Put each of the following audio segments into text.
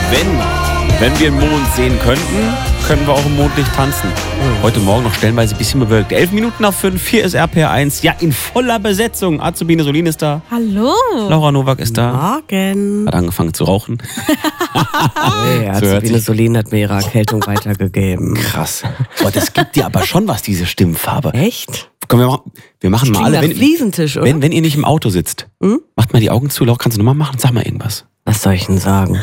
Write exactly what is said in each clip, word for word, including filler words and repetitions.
Wenn, wenn wir den Mond sehen könnten, können wir auch im Mondlicht tanzen. Heute Morgen noch stellenweise ein bisschen bewölkt. Elf Minuten nach fünf, hier ist R P R eins. Ja, in voller Besetzung. Azubine Solin ist da. Hallo. Laura Nowak ist da. Morgen. Hat angefangen zu rauchen. Hey, Azubine Solin hat mir ihre Erkältung weitergegeben. Krass. Boah, das gibt dir aber schon was, diese Stimmfarbe. Echt? Komm, wir machen, wir machen mal alle. Wenn, Fliesentisch, oder? Wenn, wenn ihr nicht im Auto sitzt, hm? macht mal die Augen zu. Laura, kannst du nochmal machen? Sag mal irgendwas. Was soll ich denn sagen?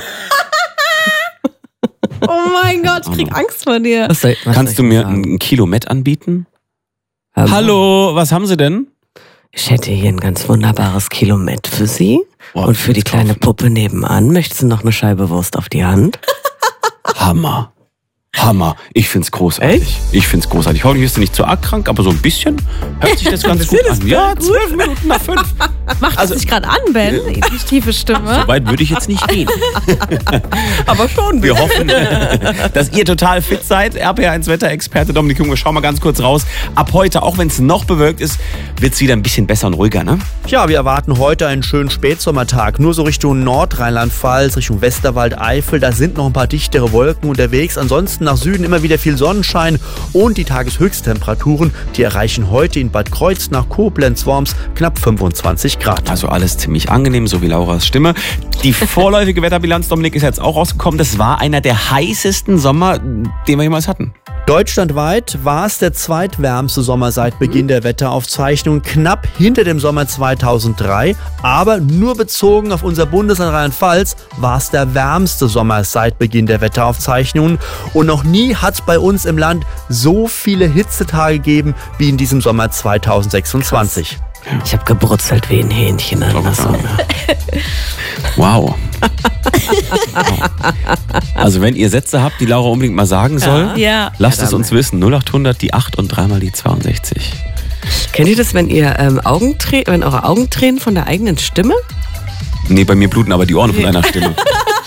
Oh mein Gott, ich krieg Angst vor dir. Was soll, was Kannst du mir sagen? ein Kilo Met anbieten? Ähm, Hallo, was haben Sie denn? Ich hätte hier ein ganz wunderbares Kilo Met für Sie. Oh, und für die kleine kaufen. Puppe nebenan. Möchtest du noch eine Scheibe Wurst auf die Hand? Hammer. Hammer. Ich find's großartig. Echt? Ich find's großartig. Hoffentlich bist du nicht zu arg krank, aber so ein bisschen hört sich das ganz gut an. Ja, zwölf Minuten nach fünf. Macht also, es sich gerade an, Ben? Die tiefe Stimme. So weit würde ich jetzt nicht gehen. Aber schon. Wir hoffen, dass ihr total fit seid. R P R eins Wetterexperte Dominik Junge, schau mal ganz kurz raus. Ab heute, auch wenn es noch bewölkt ist, wird es wieder ein bisschen besser und ruhiger, ne? Ja, wir erwarten heute einen schönen Spätsommertag. Nur so Richtung Nordrheinland-Pfalz, Richtung Westerwald, Eifel, da sind noch ein paar dichtere Wolken unterwegs. Ansonsten nach Süden immer wieder viel Sonnenschein und die Tageshöchsttemperaturen, die erreichen heute in Bad Kreuznach, Koblenz, Worms knapp fünfundzwanzig Grad. Also alles ziemlich angenehm, so wie Lauras Stimme. Die vorläufige Wetterbilanz, Dominik, ist jetzt auch rausgekommen. Das war einer der heißesten Sommer, den wir jemals hatten. Deutschlandweit war es der zweitwärmste Sommer seit Beginn der Wetteraufzeichnung, knapp hinter dem Sommer zweitausenddrei. Aber nur bezogen auf unser Bundesland Rheinland-Pfalz war es der wärmste Sommer seit Beginn der Wetteraufzeichnungen. Und noch nie hat es bei uns im Land so viele Hitzetage gegeben wie in diesem Sommer zweitausendsechsundzwanzig. Krass. Ich habe gebrutzelt wie ein Hähnchen an der Sonne. Wow. Also wenn ihr Sätze habt, die Laura unbedingt mal sagen soll, ja. lasst ja, es uns wissen. null achthundert, die acht und dreimal die zweiundsechzig. Kennt ihr das, wenn ihr ähm, Augenträ- wenn eure Augen tränen von der eigenen Stimme? Nee, bei mir bluten aber die Ohren von deiner Stimme.